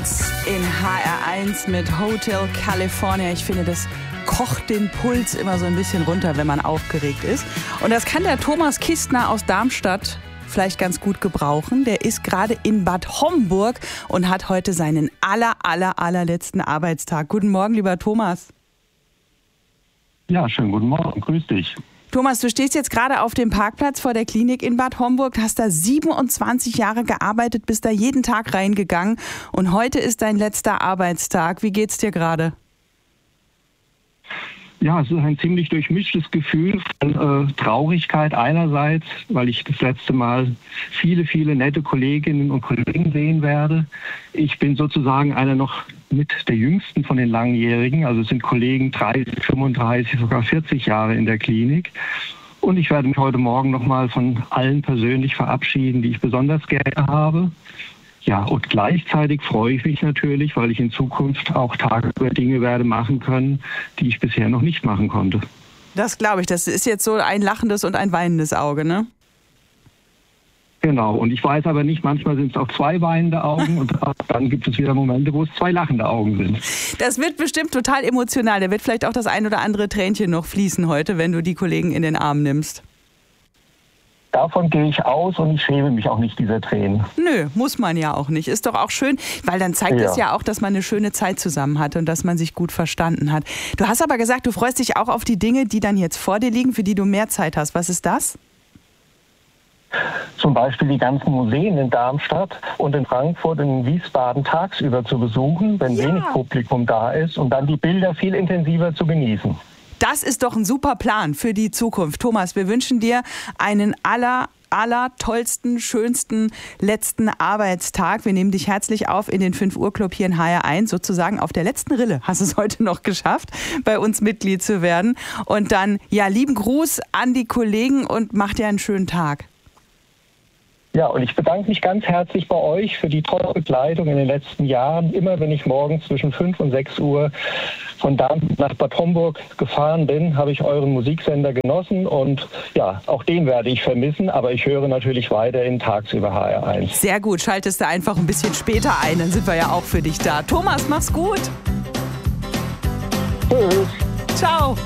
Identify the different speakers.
Speaker 1: Beatles in HR1 mit Hotel California. Ich finde, das kocht den Puls immer so ein bisschen runter, wenn man aufgeregt ist. Und das kann der Thomas Kistner aus Darmstadt vielleicht ganz gut gebrauchen. Der ist gerade in Bad Homburg und hat heute seinen allerletzten Arbeitstag. Guten Morgen, lieber Thomas.
Speaker 2: Ja, schönen guten Morgen. Grüß dich.
Speaker 1: Thomas, du stehst jetzt gerade auf dem Parkplatz vor der Klinik in Bad Homburg, hast da 27 Jahre gearbeitet, bist da jeden Tag reingegangen und heute ist dein letzter Arbeitstag. Wie geht's dir gerade?
Speaker 2: Ja, es ist ein ziemlich durchmischtes Gefühl von Traurigkeit einerseits, weil ich das letzte Mal viele nette Kolleginnen und Kollegen sehen werde. Ich bin sozusagen einer noch mit der jüngsten von den Langjährigen, also es sind Kollegen 30, 35, sogar 40 Jahre in der Klinik. Und ich werde mich heute Morgen nochmal von allen persönlich verabschieden, die ich besonders gerne habe. Ja, und gleichzeitig freue ich mich natürlich, weil ich in Zukunft auch tagsüber Dinge werde machen können, die ich bisher noch nicht machen konnte.
Speaker 1: Das glaube ich. Das ist jetzt so ein lachendes und ein weinendes Auge, ne?
Speaker 2: Genau. Und ich weiß aber nicht, manchmal sind es auch 2 weinende Augen und dann gibt es wieder Momente, wo es 2 lachende Augen sind.
Speaker 1: Das wird bestimmt total emotional. Da wird vielleicht auch das ein oder andere Tränchen noch fließen heute, wenn du die Kollegen in den Arm nimmst.
Speaker 2: Davon gehe ich aus und ich schäme mich auch nicht dieser Tränen.
Speaker 1: Nö, muss man ja auch nicht. Ist doch auch schön, weil dann zeigt es ja auch, dass man eine schöne Zeit zusammen hatte und dass man sich gut verstanden hat. Du hast aber gesagt, du freust dich auch auf die Dinge, die dann jetzt vor dir liegen, für die du mehr Zeit hast. Was ist das?
Speaker 2: Zum Beispiel die ganzen Museen in Darmstadt und in Frankfurt und in Wiesbaden tagsüber zu besuchen, wenn wenig Publikum da ist und dann die Bilder viel intensiver zu genießen.
Speaker 1: Das ist doch ein super Plan für die Zukunft. Thomas, wir wünschen dir einen tollsten, schönsten letzten Arbeitstag. Wir nehmen dich herzlich auf in den 5 Uhr Club hier in HR1, sozusagen auf der letzten Rille. Hast es heute noch geschafft, bei uns Mitglied zu werden. Und dann, ja, lieben Gruß an die Kollegen und mach dir einen schönen Tag.
Speaker 2: Ja, und ich bedanke mich ganz herzlich bei euch für die tolle Begleitung in den letzten Jahren. Immer wenn ich morgens zwischen 5 und 6 Uhr von Darmstadt nach Bad Homburg gefahren bin, habe ich euren Musiksender genossen und ja, auch den werde ich vermissen, aber ich höre natürlich weiterhin tagsüber HR1.
Speaker 1: Sehr gut, schaltest du einfach ein bisschen später ein, dann sind wir ja auch für dich da. Thomas, mach's gut.
Speaker 2: Tschüss.
Speaker 1: Ciao.